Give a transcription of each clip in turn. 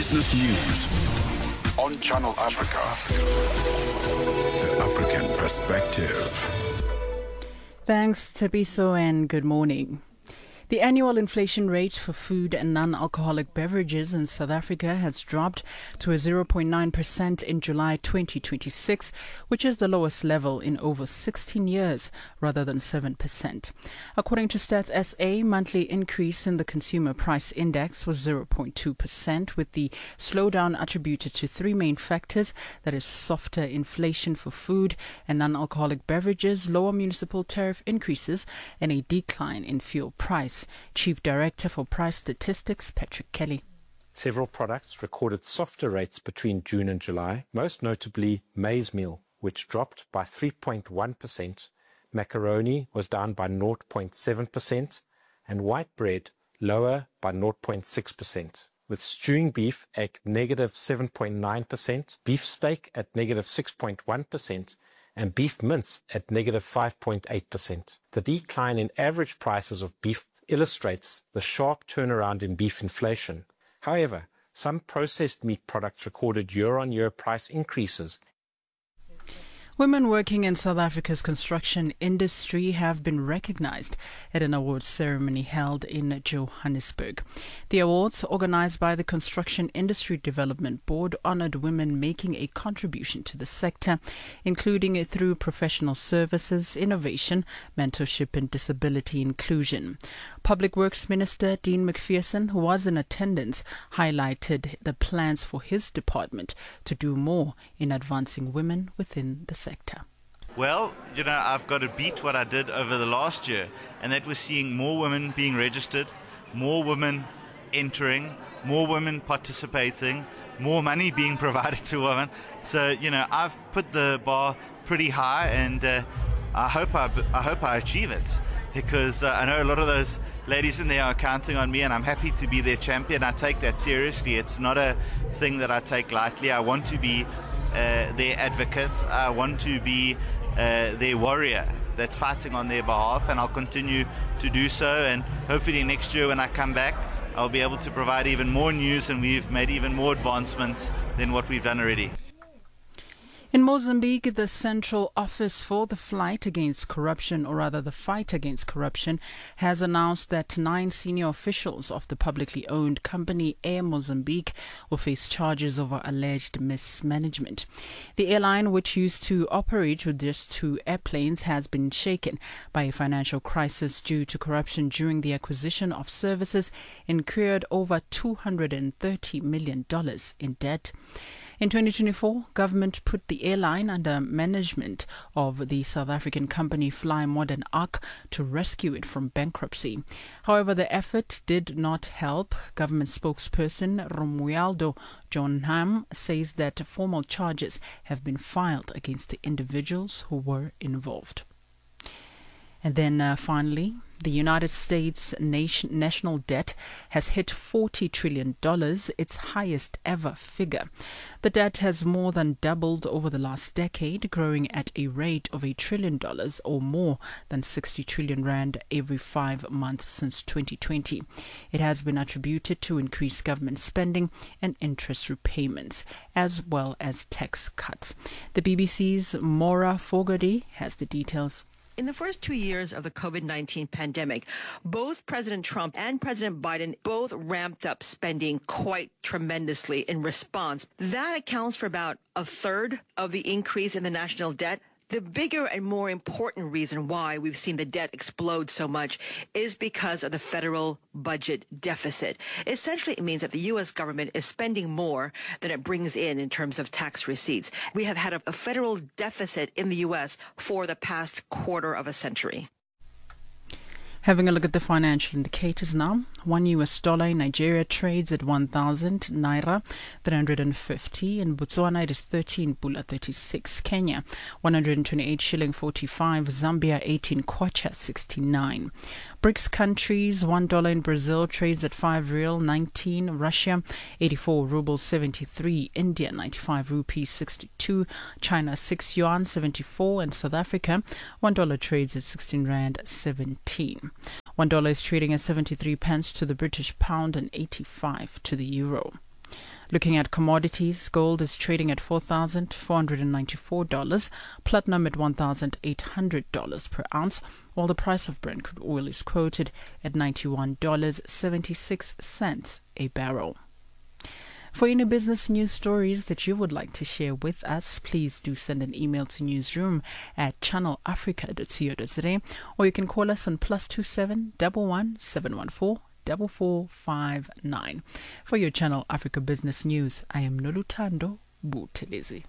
Business News on Channel Africa. The African Perspective. Thanks, Tabiso, and good morning. The annual inflation rate for food and non-alcoholic beverages in South Africa has dropped to a 0.9% in July 2026, which is the lowest level in over 16 years, rather than 7%. According to Stats SA, monthly increase in the consumer price index was 0.2%, with the slowdown attributed to three main factors, that is softer inflation for food and non-alcoholic beverages, lower municipal tariff increases, and a decline in fuel price. Chief Director for Price Statistics, Patrick Kelly. Several products recorded softer rates between June and July, most notably maize meal, which dropped by 3.1%, macaroni was down by 0.7%, and white bread lower by 0.6%, with stewing beef at negative 7.9%, beef steak at negative 6.1%, and beef mince at negative 5.8%. The decline in average prices of beef illustrates the sharp turnaround in beef inflation. However, some processed meat products recorded year-on-year price increases. Women working in South Africa's construction industry have been recognized at an awards ceremony held in Johannesburg. The awards, organized by the Construction Industry Development Board, honored women making a contribution to the sector, including through professional services, innovation, mentorship, and disability inclusion. Public Works Minister Dean McPherson, who was in attendance, highlighted the plans for his department to do more in advancing women within the sector. Well, I've got to beat what I did over the last year, and that was seeing more women being registered, more women entering, more women participating, more money being provided to women. So, I've put the bar pretty high, and I hope I achieve it, because I know a lot of those ladies in there are counting on me, and I'm happy to be their champion. I take that seriously. It's not a thing that I take lightly. I want to be their advocate. I want to be their warrior that's fighting on their behalf, and I'll continue to do so. And hopefully next year when I come back, I'll be able to provide even more news, and we've made even more advancements than what we've done already. In Mozambique, the Central Office for the Fight Against Corruption, has announced that 9 senior officials of the publicly owned company Air Mozambique will face charges over alleged mismanagement. The airline, which used to operate with just 2 airplanes, has been shaken by a financial crisis due to corruption during the acquisition of services, incurred over $230 million in debt. In 2024, government put the airline under management of the South African company Fly Modern Arc to rescue it from bankruptcy. However, the effort did not help. Government spokesperson Romualdo John Ham says that formal charges have been filed against the individuals who were involved. And then finally, the United States national debt has hit $40 trillion, its highest ever figure. The debt has more than doubled over the last decade, growing at a rate of $1 trillion or more than 60 trillion rand every 5 months since 2020. It has been attributed to increased government spending and interest repayments, as well as tax cuts. The BBC's Maura Fogarty has the details. In the first 2 years of the COVID-19 pandemic, both President Trump and President Biden both ramped up spending quite tremendously in response. That accounts for about a third of the increase in the national debt. The bigger and more important reason why we've seen the debt explode so much is because of the federal budget deficit. Essentially, it means that the U.S. government is spending more than it brings in terms of tax receipts. We have had a federal deficit in the U.S. for the past quarter of a century. Having a look at the financial indicators now. $1 in Nigeria trades at 1,000 naira 350. In Botswana it is 13 pula 36. Kenya 128 shilling 45. Zambia 18 kwacha 69. BRICS countries, $1 in Brazil trades at 5 real 19. Russia 84 rubles 73. India 95 rupees 62. China 6 yuan 74. And South Africa $1 trades at 16 rand 17. $1 is trading at 73 pence to the British pound and 85 to the euro. Looking at commodities, gold is trading at $4,494, platinum at $1,800 per ounce, while the price of Brent crude oil is quoted at $91.76 a barrel. For any business news stories that you would like to share with us, please do send an email to newsroom@channelafrica.co.za, or you can call us on +27 11 714 4459. For your Channel Africa Business News, I am Noluthando Buthelezi.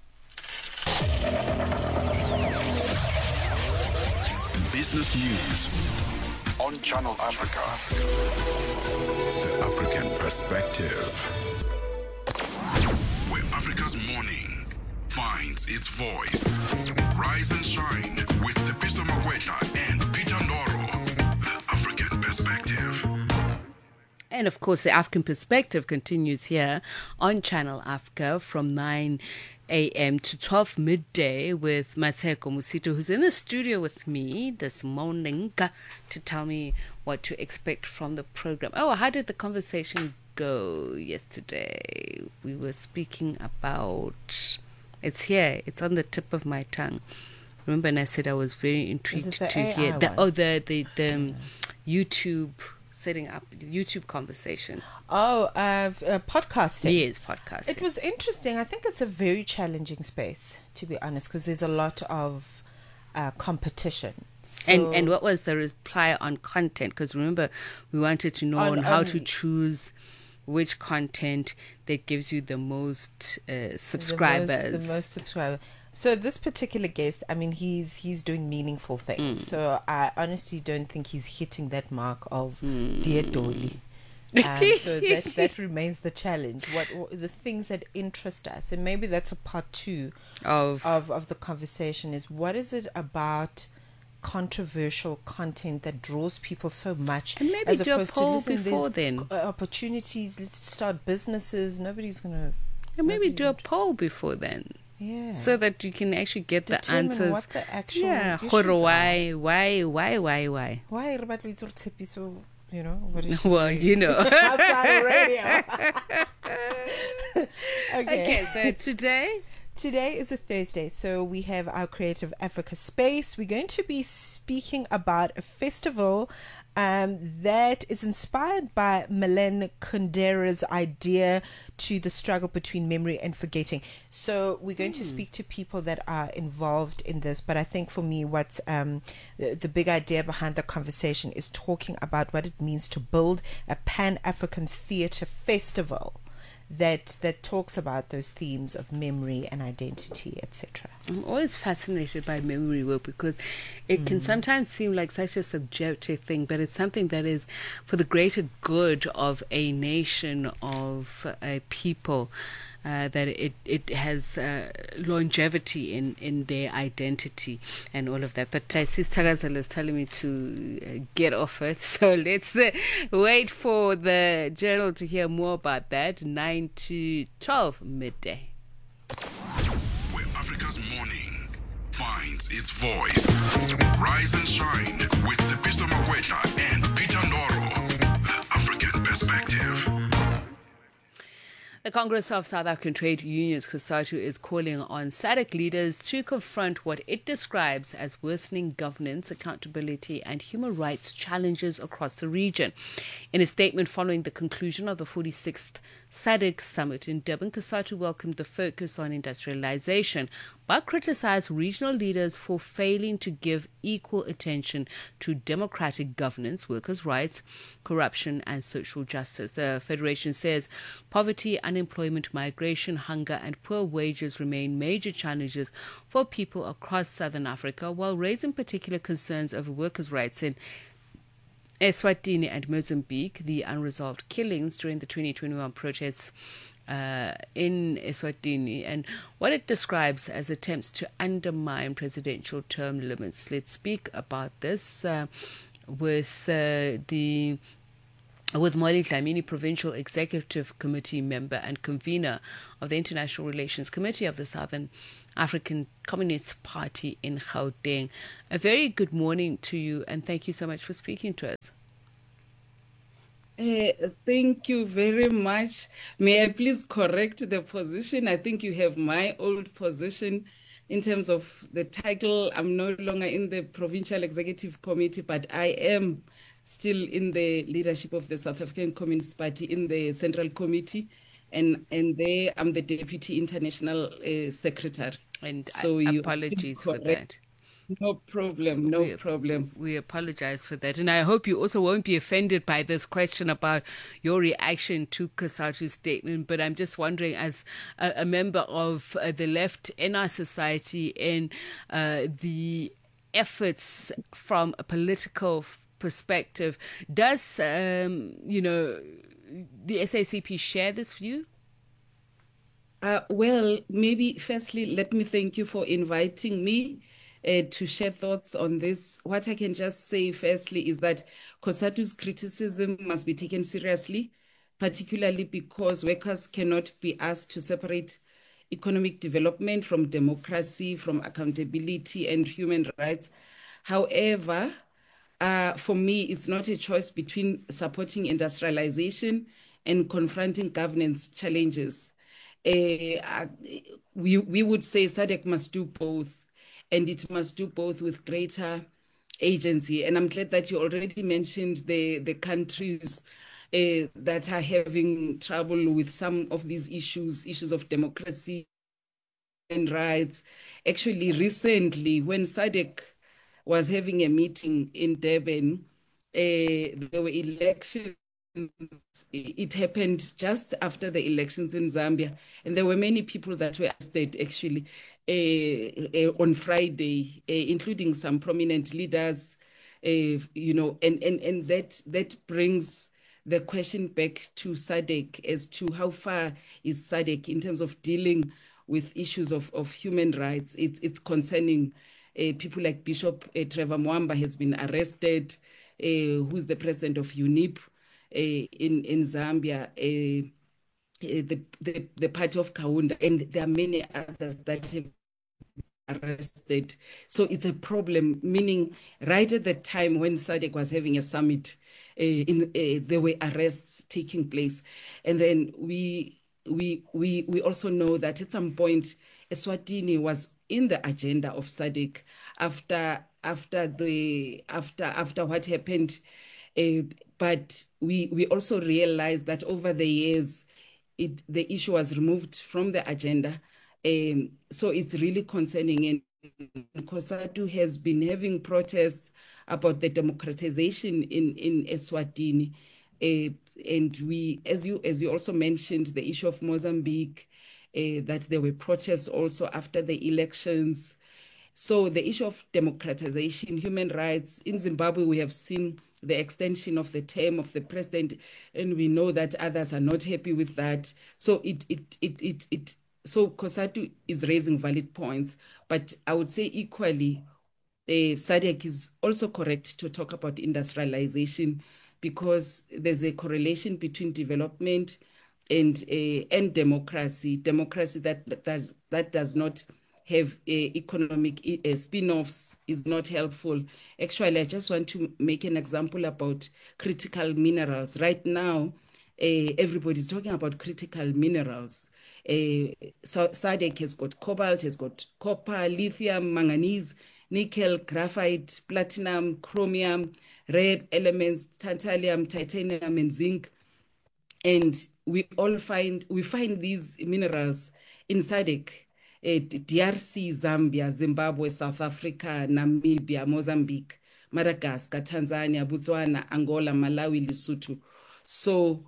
Business news on Channel Africa. The African perspective. Where Africa's morning finds its voice. Rise and shine with Sipiso Makwetla and Peter Ndoro. The African perspective. And of course, the African perspective continues here on Channel Africa from 9 a.m. to 12 midday with Mateko Musito, who's in the studio with me this morning to tell me what to expect from the program. Oh, how did the conversation go yesterday? We were speaking about, it's here, it's on the tip of my tongue. Remember, and I said I was very intrigued to hear the YouTube, setting up YouTube conversation. Podcasting. Yes, podcasting. It was interesting. I think it's a very challenging space, to be honest, because there's a lot of competition. So and what was the reply on content? Because remember, we wanted to know on how to choose which content that gives you the most subscribers. The most subscribers. So this particular guest, I mean, he's doing meaningful things. So I honestly don't think he's hitting that mark of Dear Dolly. So that remains the challenge. What the things that interest us, and maybe that's a part two of the conversation, is what is it about controversial content that draws people so much? And maybe as do opposed a poll to before then. Opportunities. Let's start businesses. Nobody's gonna. And maybe do a poll before then. Yeah. So that you can actually get determine the answers. What the actual yeah. issues Why? Why everybody little tippy? So you know what is she well, doing? you know. Outside of radio. Okay, so Today is a Thursday, so we have our Creative Africa space. We're going to be speaking about a festival that is inspired by Milan Kundera's idea to the struggle between memory and forgetting. So we're going to speak to people that are involved in this, but I think for me what's the big idea behind the conversation is talking about what it means to build a Pan-African theatre festival that talks about those themes of memory and identity, etc. I'm always fascinated by memory work because it can sometimes seem like such a subjective thing, but it's something that is for the greater good of a nation, of a people, that it has longevity in their identity and all of that. But Sis Tagazala is telling me to get off it, so let's wait for the journal to hear more about that. 9 to 12 midday. Where Africa's morning finds its voice. Rise and shine with Sipiso Makwetla and Peter Ndoro. The African perspective. The Congress of South African Trade Unions, COSATU, is calling on SADC leaders to confront what it describes as worsening governance, accountability and human rights challenges across the region. In a statement following the conclusion of the 46th SADC summit in Durban, COSATU welcomed the focus on industrialization, but criticized regional leaders for failing to give equal attention to democratic governance, workers' rights, corruption and social justice. The Federation says poverty, unemployment, migration, hunger and poor wages remain major challenges for people across Southern Africa, while raising particular concerns over workers' rights in Eswatini and Mozambique. The unresolved killings during the 2021 protests in Eswatini and what it describes as attempts to undermine presidential term limits. Let's speak about this with Molly Dlamini, Provincial Executive Committee member and convener of the International Relations Committee of the Southern African Communist Party in Gauteng. A very good morning to you and thank you so much for speaking to us. Thank you very much. May I please correct the position? I think you have my old position in terms of the title. I'm no longer in the Provincial Executive Committee, but I am still in the leadership of the South African Communist Party in the Central Committee, and there I'm the Deputy International Secretary. And so apologies for that. No problem, no problem. We apologize for that. And I hope you also won't be offended by this question about your reaction to COSATU's statement. But I'm just wondering, as a member of the left in our society, and the efforts from a political perspective, does, the SACP share this view? Well, maybe firstly, let me thank you for inviting me to share thoughts on this. What I can just say firstly is that COSATU's criticism must be taken seriously, particularly because workers cannot be asked to separate economic development from democracy, from accountability and human rights. However, for me, it's not a choice between supporting industrialization and confronting governance challenges. We would say SADC must do both, and it must do both with greater agency. And I'm glad that you already mentioned the countries that are having trouble with some of these issues of democracy and rights. Actually, recently, when SADC was having a meeting in Durban, there were elections. It happened just after the elections in Zambia, and there were many people that were arrested actually on Friday, including some prominent leaders, and that brings the question back to SADC as to how far is SADC in terms of dealing with issues of human rights. It's concerning people like Bishop Trevor Mwamba has been arrested, who's the president of UNIP. In Zambia, the party of Kaunda, and there are many others that have arrested. So it's a problem, meaning right at the time when SADC was having a summit, there were arrests taking place. And then we also know that at some point, Eswatini was in the agenda of SADC after what happened. But we also realized that over the years, the issue was removed from the agenda. So it's really concerning. And COSATU has been having protests about the democratization in Eswatini. And we, as you also mentioned, the issue of Mozambique, that there were protests also after the elections. So the issue of democratization, human rights, in Zimbabwe, we have seen the extension of the term of the president, and we know that others are not happy with that. So so COSATU is raising valid points, but I would say equally, SADC is also correct to talk about industrialization, because there's a correlation between development and democracy. Democracy that does not have economic spin-offs is not helpful. Actually, I just want to make an example about critical minerals. Right now, everybody's talking about critical minerals. SADC has got cobalt, has got copper, lithium, manganese, nickel, graphite, platinum, chromium, rare elements, tantalum, titanium, and zinc. And we find these minerals in SADC. DRC, Zambia, Zimbabwe, South Africa, Namibia, Mozambique, Madagascar, Tanzania, Botswana, Angola, Malawi, Lesotho. So,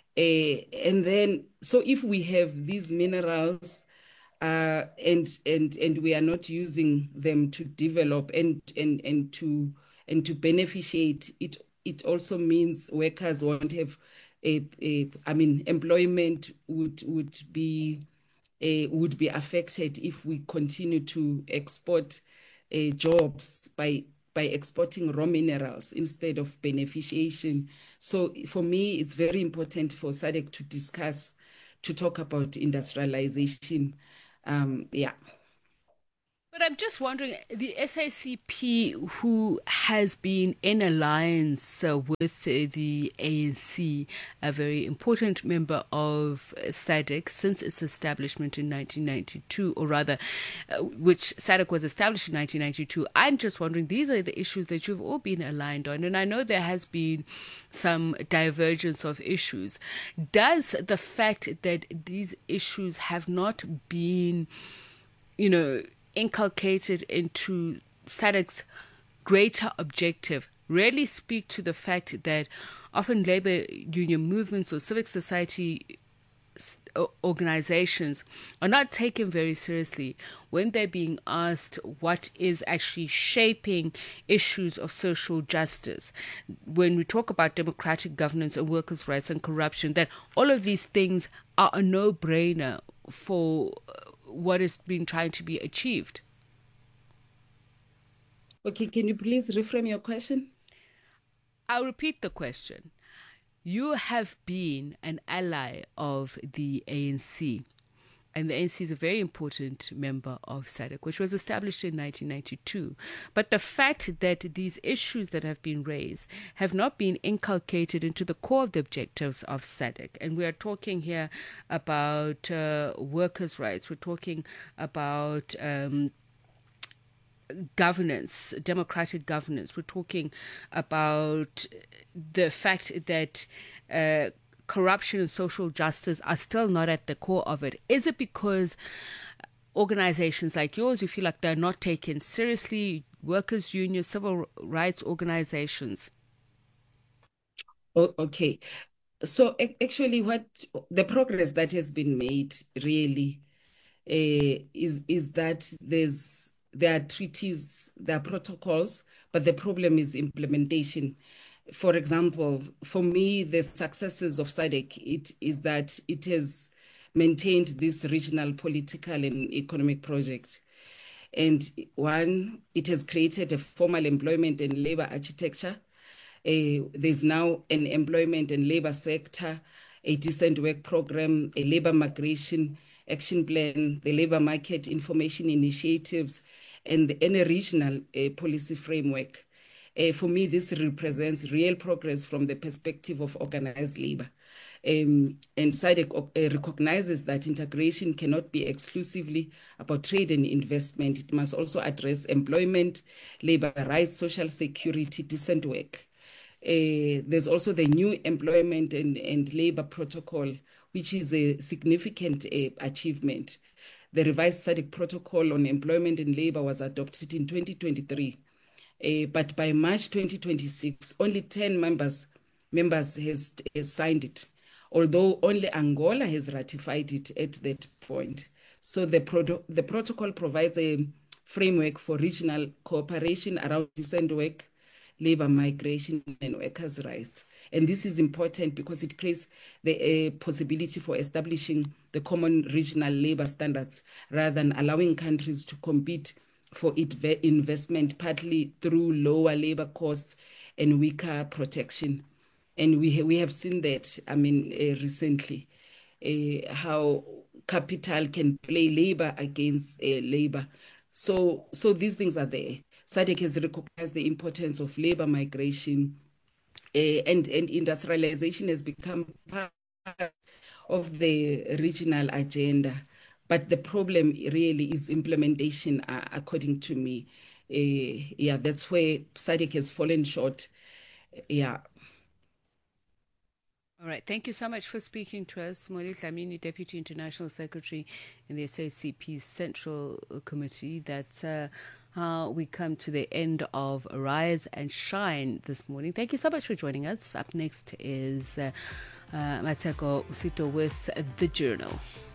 so if we have these minerals and we are not using them to develop and to beneficiate, it also means workers won't have employment would be affected if we continue to export jobs by exporting raw minerals instead of beneficiation. So for me, it's very important for SADC to talk about industrialization. But I'm just wondering, the SACP, who has been in alliance with the ANC, a very important member of SADC since its establishment in 1992, or rather, which SADC was established in 1992, I'm just wondering, these are the issues that you've all been aligned on, and I know there has been some divergence of issues. Does the fact that these issues have not been, inculcated into SADC's greater objective really speak to the fact that often labor union movements or civic society organizations are not taken very seriously when they're being asked what is actually shaping issues of social justice? When we talk about democratic governance and workers' rights and corruption, that all of these things are a no-brainer for what is being trying to be achieved. Okay, can you please reframe your question? I'll repeat the question. You have been an ally of the ANC, and the ANC is a very important member of SADC, which was established in 1992. But the fact that these issues that have been raised have not been inculcated into the core of the objectives of SADC, and we are talking here about workers' rights, we're talking about governance, democratic governance. We're talking about the fact that corruption and social justice are still not at the core of it. Is it because organizations like yours, you feel like they're not taken seriously, workers' unions, civil rights organizations? Oh, okay. So actually what the progress that has been made really is that there are treaties, there are protocols, but the problem is implementation. For example, for me, the successes of SADC, it is that it has maintained this regional political and economic project. And one, it has created a formal employment and labor architecture. There's now an employment and labor sector, a decent work program, a labor migration action plan, the labor market information initiatives, and a regional policy framework. For me, this represents real progress from the perspective of organized labor. And SADC recognizes that integration cannot be exclusively about trade and investment. It must also address employment, labor rights, social security, decent work. There's also the new employment and labor protocol, which is a significant achievement. The revised SADC protocol on employment and labor was adopted in 2023. But by March 2026, only 10 members has signed it, although only Angola has ratified it at that point. So the protocol provides a framework for regional cooperation around decent work, labor migration, and workers' rights. And this is important because it creates the possibility for establishing the common regional labor standards rather than allowing countries to compete for investment partly through lower labor costs and weaker protection. And we have seen that, recently, how capital can play labor against labor. So these things are there. SADC has recognized the importance of labor migration, and industrialization has become part of the regional agenda. But the problem really is implementation, according to me. That's where SADC has fallen short. Yeah. All right. Thank you so much for speaking to us. Molly Dlamini, Deputy International Secretary in the SACP's Central Committee. That's how we come to the end of Rise and Shine this morning. Thank you so much for joining us. Up next is Mateko Usito with The Journal.